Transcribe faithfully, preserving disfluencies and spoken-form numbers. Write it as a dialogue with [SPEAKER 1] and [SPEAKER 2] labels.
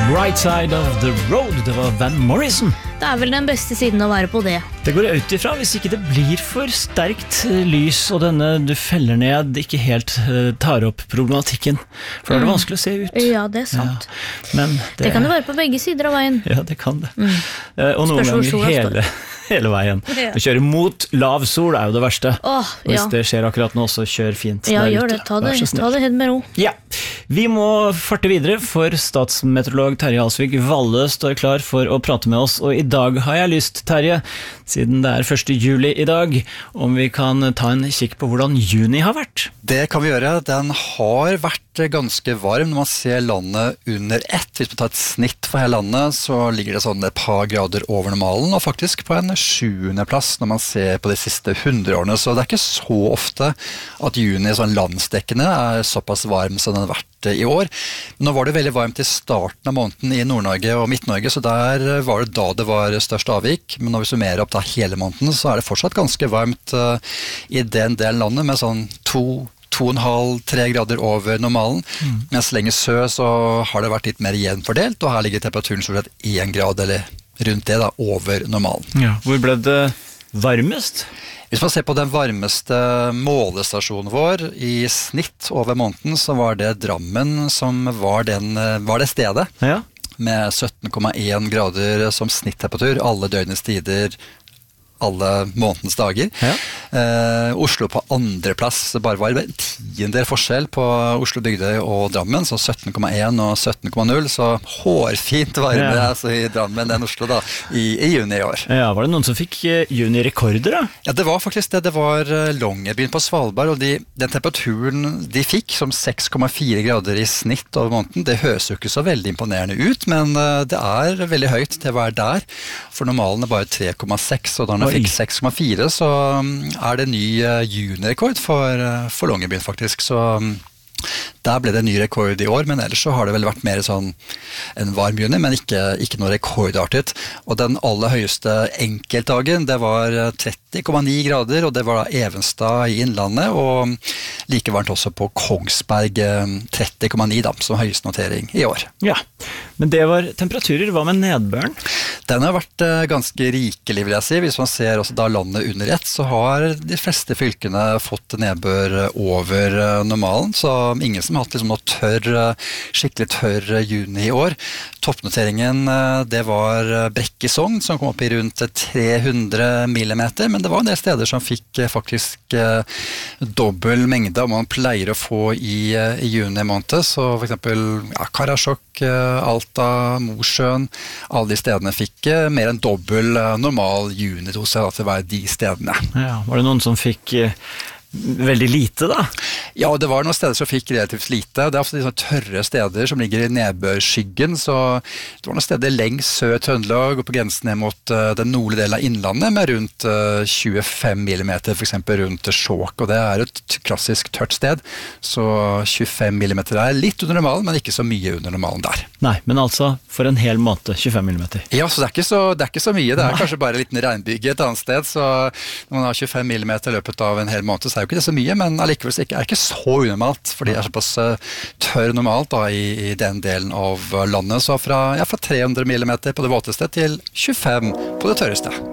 [SPEAKER 1] Right Side of the Road, det var Van Morrison.
[SPEAKER 2] Det er vel den beste siden å være på det.
[SPEAKER 1] Det går ut ifra hvis ikke det blir for sterkt lys, og denne du feller ned ikke helt uh, tar opp problematikken. For da er det vanskelig å se ut.
[SPEAKER 2] Ja, det er sant.
[SPEAKER 1] Ja, men det,
[SPEAKER 2] det kan det være på begge sider av veien.
[SPEAKER 1] Ja, det kan det.
[SPEAKER 2] Mm.
[SPEAKER 1] Uh, og noen ganger hele, hele veien.
[SPEAKER 2] Ja.
[SPEAKER 1] Å kjøre mot lav sol er jo det verste.
[SPEAKER 2] Åh,
[SPEAKER 1] og hvis
[SPEAKER 2] ja.
[SPEAKER 1] det skjer akkurat nå, så kjør fint
[SPEAKER 2] Ja,
[SPEAKER 1] der
[SPEAKER 2] gjør
[SPEAKER 1] ute.
[SPEAKER 2] det. Ta det,
[SPEAKER 1] Vær så snill.
[SPEAKER 2] ta det helt med ro.
[SPEAKER 1] Ja, vi må farte videre, for statsmeteorolog Terje Alsvik Valle står klar for å prate med oss, og i dag har jeg lyst, Terje, siden det er første juli i dag, om vi kan ta en kikk på hvordan juni har vært.
[SPEAKER 3] Det kan vi gjøre. Den har vært ganske varm når man ser landet under ett. Hvis man tar et snitt for hele landet, så ligger det sånn et par grader over normalen, og faktisk på en sjuende plass når man ser på de siste hundre årene. Så det er ikke så ofte at juni sånn landsdekkende er såpass varm som den har vært i år. Nå var det veldig varmt i starten av måneden i Nord-Norge og Midt-Norge, så der var det da det var størst avvik. Men når vi summerer opp da hele måneden, så er det fortsatt ganske varmt uh, i den delen av landet, med sånn to to og en halv, tre grader over normalen. Mm. Mens lenger sør så har det vært litt mer jevnt fordelt, og her ligger temperaturen stort sett én grad, eller rundt det da, over normalen.
[SPEAKER 1] Ja, hvor ble det varmest?
[SPEAKER 3] Hvis man ser på den varmeste målestasjonen vår, i snitt over måneden, så var det Drammen som var, den, var det stedet.
[SPEAKER 1] Ja.
[SPEAKER 3] Med sytten komma én grader som snittemperatur, alle døgnets tider, alle månedens dager. Ja. Eh, Oslo på andre plass, bare var det en tiendel forskjell på Oslo Bygdøy og Drammen, så sytten komma én og sytten komma null, så hårfint varme ja. altså, i Drammen enn Oslo da, i, i juni i år.
[SPEAKER 1] Ja, var det noen som fikk uh, juni-rekorder da?
[SPEAKER 3] Ja, det var faktisk det. Det var uh, Longyearbyen på Svalbard, og de, den temperaturen de fikk, som seks komma fire grader i snitt over måneden, det høres jo ikke så veldig imponerende ut, men uh, det er veldig høyt til å være der, for normalen er bare tre komma seks, og da den fikk seks komma fire, så er det ny uh, junirekord for, uh, for Longyearbyen faktisk, så um, der ble det ny rekord i år, men ellers så har det vel vært mer sånn en varm juni, men ikke, ikke noe rekordartet. Og den aller høyeste enkeltdagen, det var tretti komma ni grader, og det var da Evenstad i Innlandet, og like varmt også på Kongsberg, tretti komma ni da, som høyeste notering i år.
[SPEAKER 1] Ja, men det var temperaturer. Hva med nedbøren?
[SPEAKER 3] Den har vært ganske rikelig, vil jeg si. Hvis man ser også da landet under ett, så har de fleste fylkene fått nedbør over normalen, så ingen som har hatt liksom noe tørr, skikkelig tørr juni i år. Toppnoteringen, det var Brekke i Sogn, som kom opp i rundt tre hundre millimeter, men det var en del steder som fikk faktisk dobbel mengde om man pleier å få i, i juni måned, så for eksempel ja, Karasjok, Alta, Mosjøen, alle de stedene fikk mer enn dobbel normal junidose til hver de stedene.
[SPEAKER 1] Ja, var det noen som fikk veldig lite da?
[SPEAKER 3] Ja, det var noen steder som fikk relativt lite. Det er ofte de sånne tørre steder som ligger i nedbørskyggen, så det var noen steder lengst sør Trøndelag og på grensen ned mot uh, den nordlige delen av Innlandet med rundt uh, tjuefem millimeter, for eksempel rundt Skjåk, og det er et klassisk tørt sted, så tjuefem millimeter er litt under normalen, men ikke så mye under normalen der.
[SPEAKER 1] Nei, men altså for en hel måned, tjuefem millimeter.
[SPEAKER 3] Ja, så det er ikke så, det er ikke så mye, det er Nei. Kanskje bare en liten regnbygge et annet sted, så når man har tjuefem millimeter i løpet av en hel måned, så er jo ikke det så mye, men allikevel er det ikke så unormalt, for det er såpass tørr normalt da, i, i den delen av landet, så fra, ja, fra tre hundre millimeter på det våteste til tjuefem på det tørreste.